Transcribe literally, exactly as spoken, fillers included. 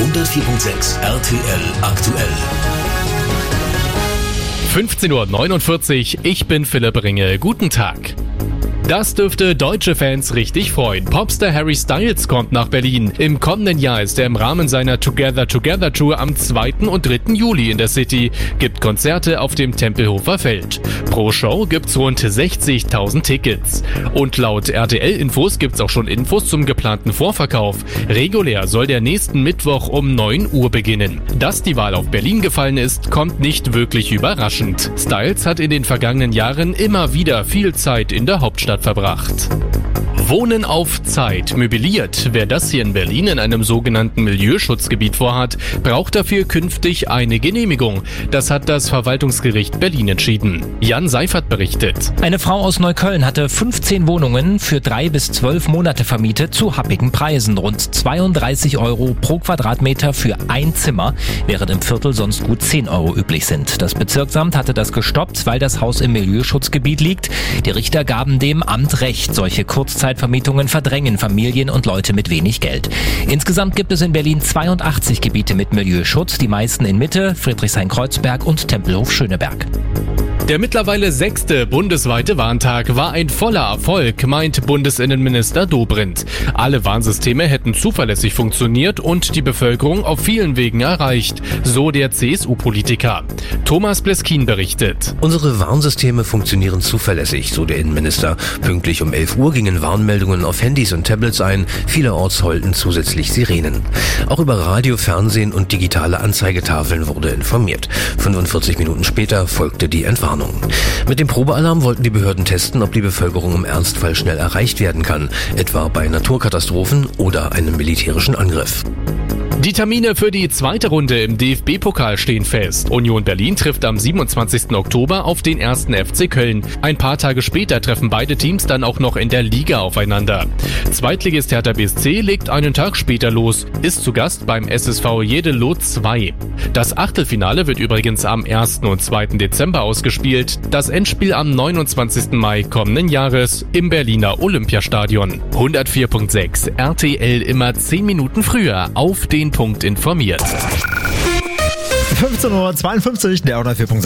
hundertvier Komma sechs R T L aktuell. fünfzehn Uhr neunundvierzig, ich bin Philipp Ringe. Guten Tag. Das dürfte deutsche Fans richtig freuen. Popstar Harry Styles kommt nach Berlin. Im kommenden Jahr ist er im Rahmen seiner Together Together Tour am zweiten und dritten Juli in der City, gibt Konzerte auf dem Tempelhofer Feld. Pro Show gibt's rund sechzigtausend Tickets. Und laut R T L-Infos gibt's auch schon Infos zum geplanten Vorverkauf. Regulär soll der nächsten Mittwoch um neun Uhr beginnen. Dass die Wahl auf Berlin gefallen ist, kommt nicht wirklich überraschend. Styles hat in den vergangenen Jahren immer wieder viel Zeit in der Hauptstadt verbracht. Wohnen auf Zeit, möbliert. Wer das hier in Berlin in einem sogenannten Milieuschutzgebiet vorhat, braucht dafür künftig eine Genehmigung. Das hat das Verwaltungsgericht Berlin entschieden. Jan Seifert berichtet. Eine Frau aus Neukölln hatte fünfzehn Wohnungen für drei bis zwölf Monate vermietet zu happigen Preisen. Rund zweiunddreißig Euro pro Quadratmeter für ein Zimmer, während im Viertel sonst gut zehn Euro üblich sind. Das Bezirksamt hatte das gestoppt, weil das Haus im Milieuschutzgebiet liegt. Die Richter gaben dem Amt recht. Solche Kurzzeitvermietungen verdrängen Familien und Leute mit wenig Geld. Insgesamt gibt es in Berlin zweiundachtzig Gebiete mit Milieuschutz, die meisten in Mitte, Friedrichshain-Kreuzberg und Tempelhof-Schöneberg. Der mittlerweile sechste bundesweite Warntag war ein voller Erfolg, meint Bundesinnenminister Dobrindt. Alle Warnsysteme hätten zuverlässig funktioniert und die Bevölkerung auf vielen Wegen erreicht, so der C S U-Politiker. Thomas Bleskin berichtet. Unsere Warnsysteme funktionieren zuverlässig, so der Innenminister. Pünktlich um elf Uhr gingen Warnmeldungen auf Handys und Tablets ein, vielerorts heulten zusätzlich Sirenen. Auch über Radio, Fernsehen und digitale Anzeigetafeln wurde informiert. fünfundvierzig Minuten später folgte die Entwarnung. Mit dem Probealarm wollten die Behörden testen, ob die Bevölkerung im Ernstfall schnell erreicht werden kann, etwa bei Naturkatastrophen oder einem militärischen Angriff. Die Termine für die zweite Runde im D F B-Pokal stehen fest. Union Berlin trifft am siebenundzwanzigsten Oktober auf den ersten F C Köln. Ein paar Tage später treffen beide Teams dann auch noch in der Liga aufeinander. Zweitligist Hertha B S C legt einen Tag später los, ist zu Gast beim S S V Jeddelo zwei. Das Achtelfinale wird übrigens am ersten und zweiten Dezember ausgespielt. Das Endspiel am neunundzwanzigsten Mai kommenden Jahres im Berliner Olympiastadion. hundertvier Komma sechs R T L immer zehn Minuten früher auf den Punkt informiert. fünfzehn Uhr zweiundfünfzig, der hundertvier Komma sechs